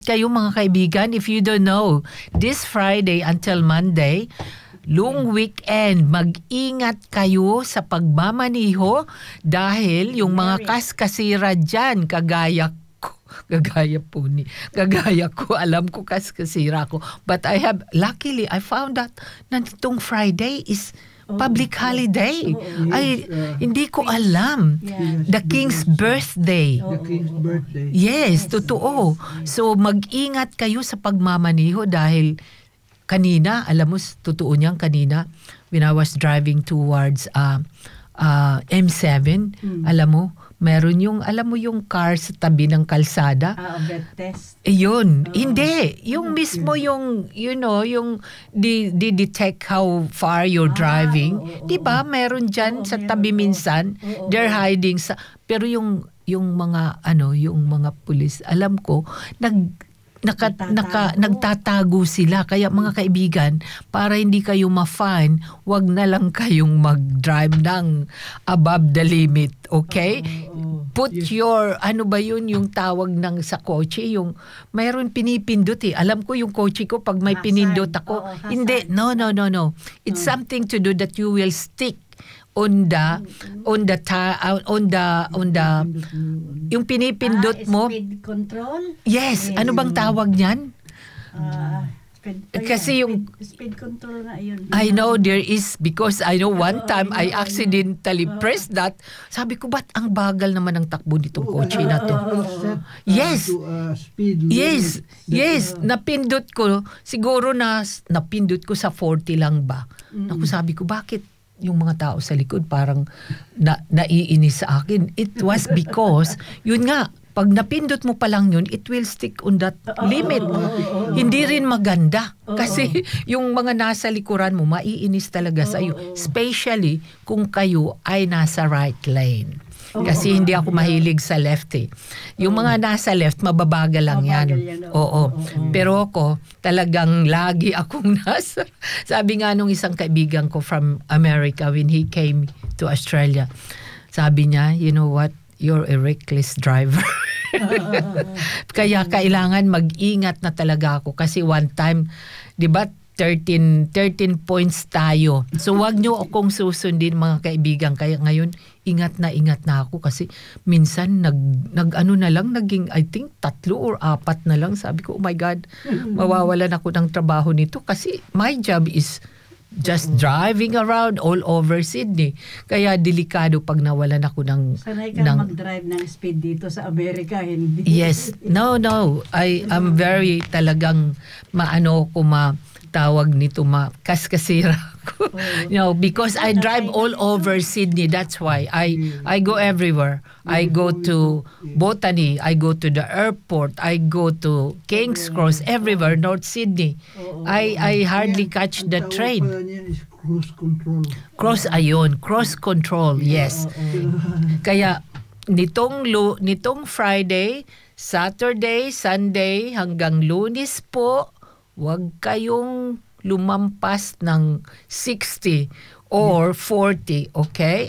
kayo mga kaibigan, if you don't know, this Friday until Monday, long weekend, mag-ingat kayo sa pagmamaniho dahil yung mga kaskasira dyan, kagaya ko, alam ko kaskasira ko. But luckily, I found out na itong Friday is public holiday. Hindi ko alam. The King's birthday. The King's birthday. Yes, totoo. So mag-ingat kayo sa pagmamaniho dahil kanina, alam mo, totoo niyan kanina, when I was driving towards M7, alam mo, meron yung, alam mo yung car sa tabi ng kalsada. Bet test. Yun. Hindi. Yung mismo yung, you know, yung detect how far you're driving. Diba? Meron dyan sa tabi minsan. They're hiding sa, pero yung mga, yung mga pulis, alam ko, nagtatago sila. Kaya mga kaibigan, para hindi kayo ma-fine, wag na lang kayong mag-drive ng above the limit. Okay? Put your, ano ba yun, yung tawag ng sa kotse, yung mayroon pinipindot eh. Alam ko yung kotse ko, pag may pinindot ako, hindi, no. It's something to do that you will stick on the yung pinipindot mo. Speed control? Yes. Ano bang tawag niyan? Kasi yung speed control nga yun. I know there is, because I know one time I accidentally pressed that. Sabi ko, ba't ang bagal naman ng takbo nitong kotse na to? Yes. Yes. Napindot ko. Siguro napindot ko sa 40 lang ba? Naku, sabi ko, bakit yung mga tao sa likod parang naiinis sa akin? It was because, yun nga, pag napindot mo pa lang yun, it will stick on that limit. Hindi rin maganda. Kasi yung mga nasa likuran mo, maiinis talaga sa iyo. Especially kung kayo ay nasa right lane. Kasi hindi ako mahilig sa left eh. Yung mga nasa left, mababagal lang yan. Oo. Pero ako, talagang lagi akong nasa. Sabi nga nung isang kaibigan ko from America when he came to Australia, sabi niya, you know what? You're a reckless driver. Kaya kailangan mag-ingat na talaga ako. Kasi one time, di ba, 13 points tayo. So wag nyo akong susundin mga kaibigan. Kaya ngayon, ingat na ako kasi minsan naging I think 3 or 4 na lang. Sabi ko, oh my God, mawawalan ako ng trabaho nito kasi my job is just driving around all over Sydney. Kaya delikado pag nawalan ako ng... Sanay ka mag-drive ng speed dito sa Amerika, hindi? Yes. No. I am very talagang tawag nito kaskasira ko. Because I drive all over Sydney. That's why I go everywhere. I go to Botany, I go to the airport, I go to King's Cross, everywhere, North Sydney. I hardly catch the train. Cross control, yes. Kaya nitong Friday, Saturday, Sunday hanggang Lunes po, wag kayong lumampas ng 60 or 40, okay?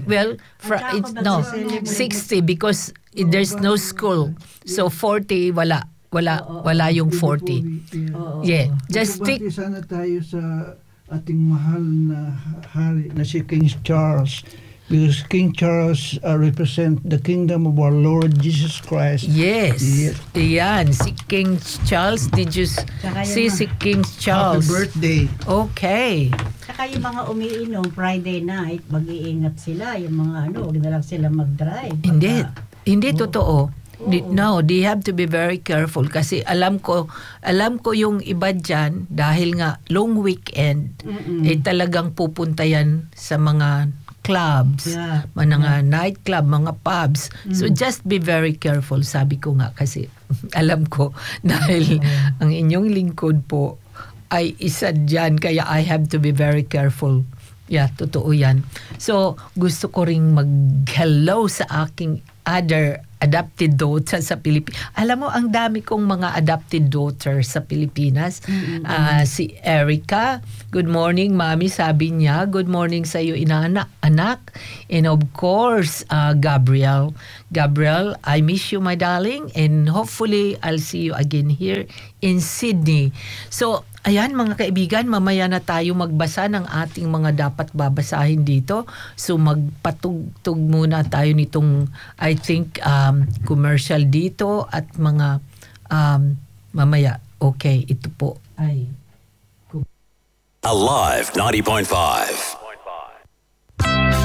60 because there's no school. So 40 wala yung 40. Yeah, just stick. Sana tayo sa ating mahal na hari na si King Charles. Because King Charles represent the kingdom of our Lord Jesus Christ. Yes. Iyan, si King Charles. Did you see si King Charles? Happy birthday. Okay. Saka yung mga umiinom Friday night, mag-iingat sila. Yung mga huwag na lang sila mag-drive. Hindi totoo. No, they have to be very careful kasi alam ko yung iba dyan dahil nga long weekend talagang pupunta yan sa mga clubs, mga nightclub, mga pubs. So just be very careful, sabi ko nga kasi alam ko dahil ang inyong lingkod po ay isa dyan kaya I have to be very careful. Yeah, totoo yan. So gusto ko ring mag-hello sa aking other adopted daughter sa Pilipinas. Alam mo, ang dami kong mga adopted daughter sa Pilipinas. Si Erica, good morning, Mami, sabi niya. Good morning sa iyo, anak. And of course, Gabriel. Gabriel, I miss you, my darling. And hopefully, I'll see you again here in Sydney. So, ayan mga kaibigan, mamaya na tayo magbasa ng ating mga dapat babasahin dito. So magpatugtog muna tayo nitong, I think, commercial dito at mga mamaya. Okay, ito po ay Alive 90.5.